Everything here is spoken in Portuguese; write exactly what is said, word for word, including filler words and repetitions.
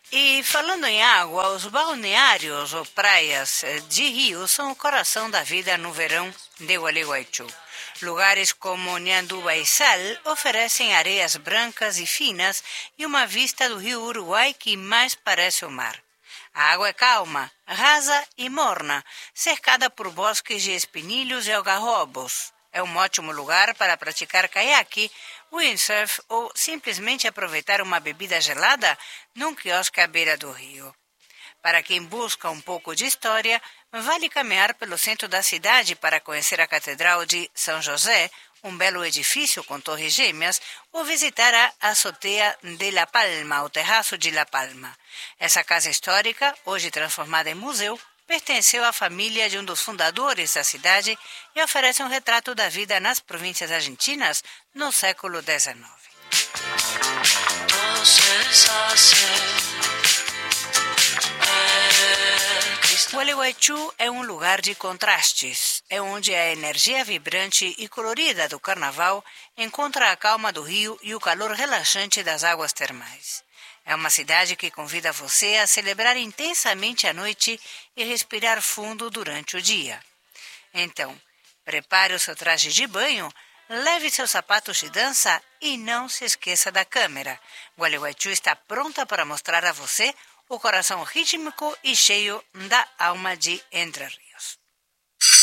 E falando em água, os balneários ou praias eh, de rio são o coração da vida no verão de Gualeguaychú. Lugares como Nhanduba e Sal oferecem areias brancas e finas e uma vista do rio Uruguai que mais parece o mar. A água é calma, rasa e morna, cercada por bosques de espinilhos e algarrobos. É um ótimo lugar para praticar caiaque, windsurf ou simplesmente aproveitar uma bebida gelada num quiosque à beira do rio. Para quem busca um pouco de história, vale caminhar pelo centro da cidade para conhecer a Catedral de São José, um belo edifício com torres gêmeas, ou visitar a Azotea de La Palma, o Terraço de La Palma. Essa casa histórica, hoje transformada em museu, pertenceu à família de um dos fundadores da cidade e oferece um retrato da vida nas províncias argentinas no século dezenove. Gualeguaychú é um lugar de contrastes. É onde a energia vibrante e colorida do carnaval encontra a calma do rio e o calor relaxante das águas termais. É uma cidade que convida você a celebrar intensamente a noite e respirar fundo durante o dia. Então, prepare o seu traje de banho, leve seus sapatos de dança e não se esqueça da câmera. Gualeguaychú está pronta para mostrar a você o coração rítmico e cheio da alma de Entre Rios.